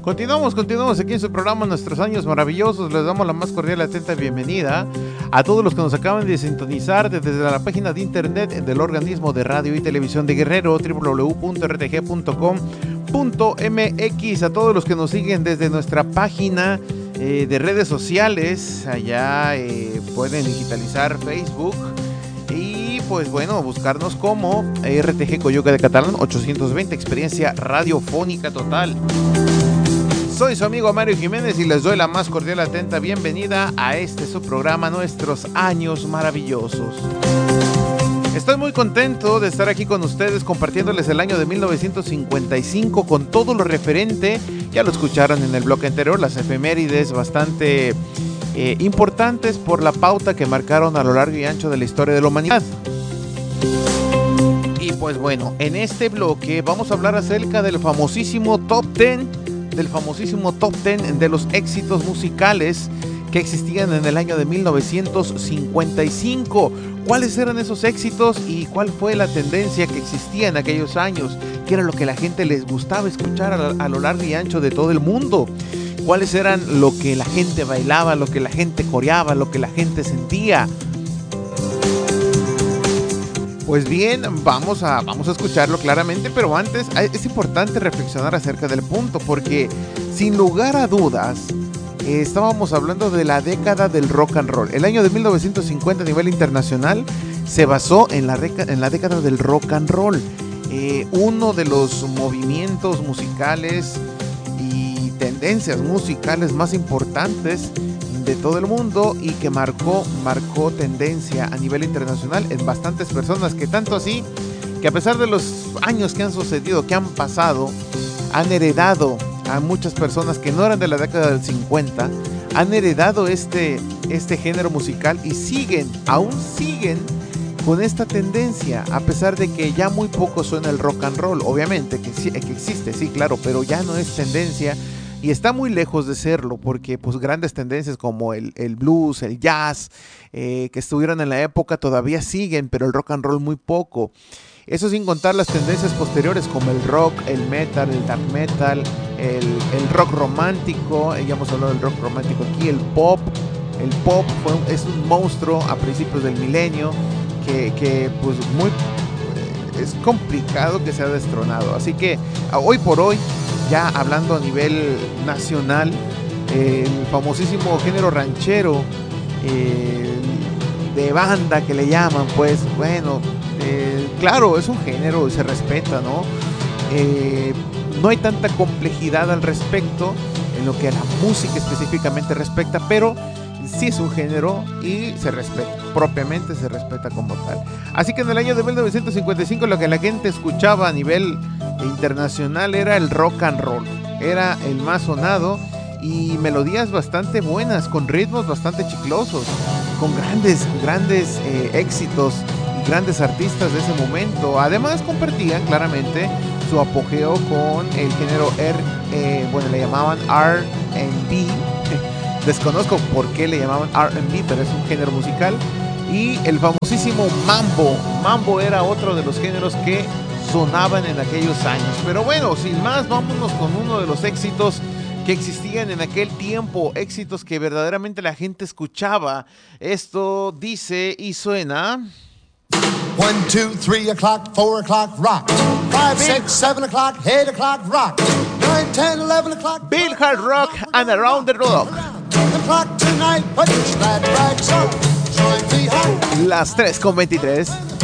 Continuamos aquí en su programa Nuestros Años Maravillosos. Les damos la más cordial y atenta bienvenida a todos los que nos acaban de sintonizar desde la página de internet del organismo de radio y televisión de Guerrero, www.rtg.com.mx, a todos los que nos siguen desde nuestra página de redes sociales. Allá pueden digitalizar Facebook y pues bueno, buscarnos como RTG Coyoca de Catalán 820, experiencia radiofónica total. Soy su amigo Mario Jiménez y les doy la más cordial atenta bienvenida a este su programa Nuestros Años Maravillosos. Estoy muy contento de estar aquí con ustedes compartiéndoles el año de 1955 con todo lo referente, ya lo escucharon en el bloque anterior, las efemérides bastante importantes por la pauta que marcaron a lo largo y ancho de la historia de la humanidad. Y pues bueno, en este bloque vamos a hablar acerca del famosísimo Top 10 de los éxitos musicales que existían en el año de 1955. ¿Cuáles eran esos éxitos y cuál fue la tendencia que existía en aquellos años? ¿Qué era lo que la gente les gustaba escuchar a lo largo y ancho de todo el mundo? ¿Cuáles eran lo que la gente bailaba, lo que la gente coreaba, lo que la gente sentía? Pues bien, vamos a escucharlo claramente, pero antes es importante reflexionar acerca del punto, porque sin lugar a dudas estábamos hablando de la década del rock and roll. El año de 1950 a nivel internacional se basó en la década del rock and roll, uno de los movimientos musicales y tendencias musicales más importantes de todo el mundo y que marcó tendencia a nivel internacional en bastantes personas, que tanto así que a pesar de los años que han sucedido, que han pasado, han heredado a muchas personas que no eran de la década del 50, han heredado este género musical y aún siguen con esta tendencia, a pesar de que ya muy poco suena el rock and roll. Obviamente que existe, sí, claro, pero ya no es tendencia. Y está muy lejos de serlo, porque pues grandes tendencias como el blues, el jazz, que estuvieron en la época todavía siguen, pero el rock and roll muy poco. Eso sin contar las tendencias posteriores como el rock, el metal, el dark metal, el rock romántico. Ya hemos hablado del rock romántico aquí, el pop. El pop es un monstruo a principios del milenio que pues es complicado que sea destronado. Así que hoy por hoy, ya hablando a nivel nacional, el famosísimo género ranchero, de banda que le llaman, pues bueno, claro, es un género y se respeta, ¿no? No hay tanta complejidad al respecto en lo que a la música específicamente respecta, pero sí es un género y se respeta, propiamente se respeta como tal. Así que en el año de 1955 lo que la gente escuchaba a nivel internacional era el rock and roll, era el más sonado y melodías bastante buenas, con ritmos bastante chiclosos, con grandes éxitos y grandes artistas de ese momento. Además compartían claramente su apogeo con el género le llamaban R&B. Desconozco por qué le llamaban R&B, pero es un género musical. Y el famosísimo mambo. Mambo era otro de los géneros que sonaban en aquellos años. Pero bueno, sin más, vámonos con uno de los éxitos que existían en aquel tiempo. Éxitos que verdaderamente la gente escuchaba. Esto dice y suena... 1, 2, 3 o'clock, 4 o'clock, rock. 5, 6, 7 o'clock, 8 o'clock, rock. 9, 10, 11 o'clock. Bill Hard Rock and Around the Rock. Las 3:23.